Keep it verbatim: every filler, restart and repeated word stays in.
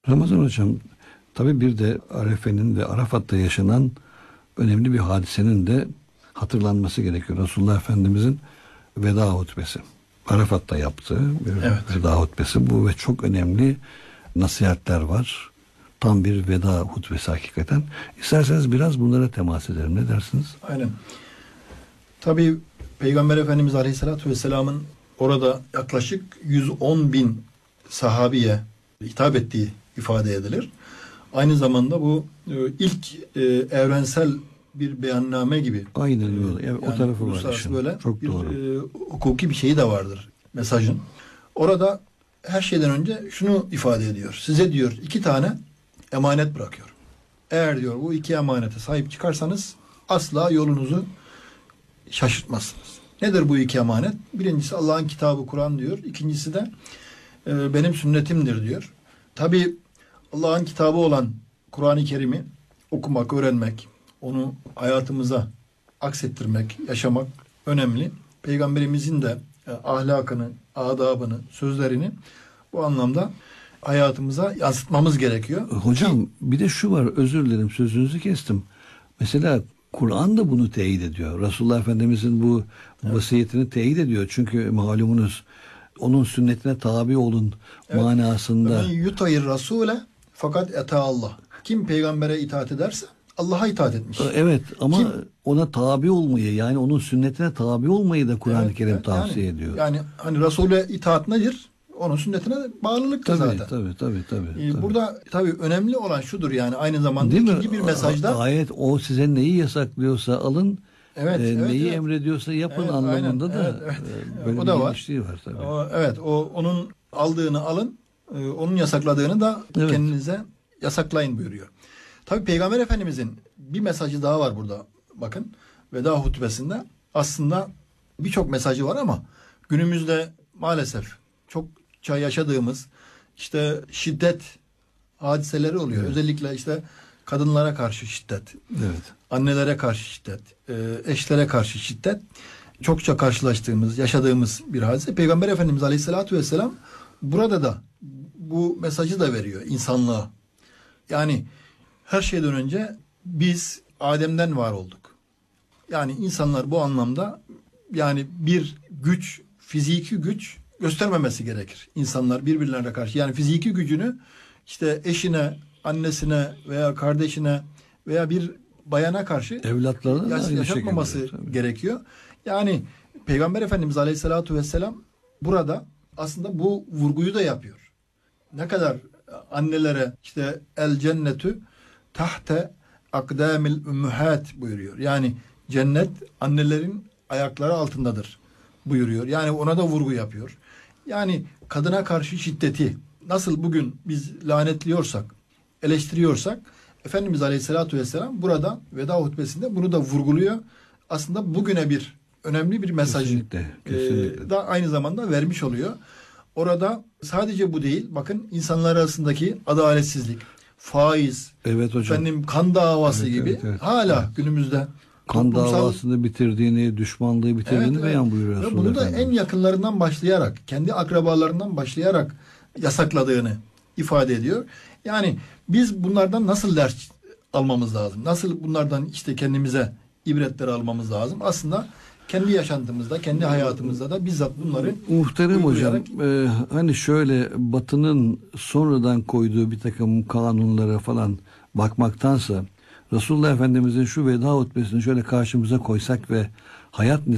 Ramazan Hocam, tabii bir de Arefe'nin ve Arafat'ta yaşanan önemli bir hadisenin de hatırlanması gerekiyor. Resulullah Efendimizin veda hutbesi. Arafat'ta yaptığı bir Evet. veda hutbesi bu ve çok önemli nasihatler var. Tam bir veda hutbesi hakikaten. İsterseniz biraz bunlara temas edelim. Ne dersiniz? Aynen. Tabii Peygamber Efendimiz Aleyhisselatü Vesselam'ın orada yaklaşık yüz on bin sahabiye hitap ettiği ifade edilir. Aynı zamanda bu e, ilk e, evrensel bir beyanname gibi. Aynen öyle. Yani Yani o tarafı var uluslararası işin. böyle Çok bir doğru. e, hukuki bir şeyi de vardır mesajın. Orada her şeyden önce şunu ifade ediyor. Size diyor iki tane emanet bırakıyorum. Eğer diyor bu iki emanete sahip çıkarsanız asla yolunuzu şaşırtmazsınız. Nedir bu iki emanet? Birincisi Allah'ın kitabı Kur'an diyor. İkincisi de e, benim sünnetimdir diyor. Tabi Allah'ın kitabı olan Kur'an-ı Kerim'i okumak, öğrenmek, onu hayatımıza aksettirmek, yaşamak önemli. Peygamberimizin de e, ahlakını, adabını, sözlerini bu anlamda hayatımıza yansıtmamız gerekiyor. Hocam bir de şu var, özür dilerim sözünüzü kestim. Mesela Kur'an da bunu teyit ediyor. Resulullah Efendimizin bu evet. vasiyetini teyit ediyor. Çünkü malumunuz onun sünnetine tabi olun evet. manasında. Yutayir Rasule fakat eta Allah. Kim peygambere itaat ederse Allah'a itaat etmiş. Evet ama Kim? ona tabi olmayı, yani onun sünnetine tabi olmayı da Kur'an-ı evet, Kerim evet, tavsiye yani, ediyor. Yani hani Resul'e itaat nedir? Onun sünnetine bağlılıktır tabii, zaten. Tabii tabii tabii. Ee, tabii. Burada tabii önemli olan şudur, yani aynı zamanda değil ikinci mi? bir mesajda. Ayet o size neyi yasaklıyorsa alın, evet, e, evet, neyi evet. emrediyorsa yapın evet, anlamında aynen, da evet, evet. E, böyle o bir da var. genişliği var tabii. O, evet, o onun aldığını alın, e, onun yasakladığını da evet. kendinize yasaklayın buyuruyor. Tabii Peygamber Efendimizin bir mesajı daha var burada. Bakın veda hutbesinde aslında birçok mesajı var ama günümüzde maalesef çokça yaşadığımız işte şiddet hadiseleri oluyor. Evet. Özellikle işte kadınlara karşı şiddet, evet. annelere karşı şiddet, eşlere karşı şiddet çokça karşılaştığımız, yaşadığımız bir hadise. Peygamber Efendimiz Aleyhisselatü Vesselam burada da bu mesajı da veriyor insanlığa. Yani her şeyden önce biz Adem'den var olduk. Yani insanlar bu anlamda yani bir güç, fiziki güç göstermemesi gerekir. İnsanlar birbirlerine karşı. Yani fiziki gücünü işte eşine, annesine veya kardeşine veya bir bayana karşı evlatlarına yaş- yaşatmaması şekilde, gerekiyor. Yani Peygamber Efendimiz Aleyhisselatü Vesselam burada aslında bu vurguyu da yapıyor. Ne kadar annelere işte el cennetü tahte akdamil ummahat buyuruyor. Yani cennet annelerin ayakları altındadır buyuruyor. Yani ona da vurgu yapıyor. Yani kadına karşı şiddeti nasıl bugün biz lanetliyorsak, eleştiriyorsak Efendimiz Aleyhisselatü Vesselam burada veda hutbesinde bunu da vurguluyor. Aslında bugüne bir önemli bir mesajı kesinlikle, kesinlikle. E, da aynı zamanda vermiş oluyor. Orada sadece bu değil. Bakın insanlar arasındaki adaletsizlik, faiz, evet hocam. efendim kan davası evet, gibi evet, evet. hala evet. günümüzde kan toplumsal... davasını bitirdiğini, düşmanlığı bitirdiğini evet, beyan evet. buyuruyor Resulullah Bunu da Efendimiz. en yakınlarından başlayarak, kendi akrabalarından başlayarak yasakladığını ifade ediyor. Yani biz bunlardan nasıl ders almamız lazım? Nasıl bunlardan işte kendimize ibretler almamız lazım? Aslında kendi yaşantımızda, kendi hayatımızda da bizzat bunları muhterem hocam, uygulayarak... e, hani şöyle Batı'nın sonradan koyduğu bir takım kanunlara falan bakmaktansa Resulullah Efendimizin şu veda hutbesini şöyle karşımıza koysak ve hayat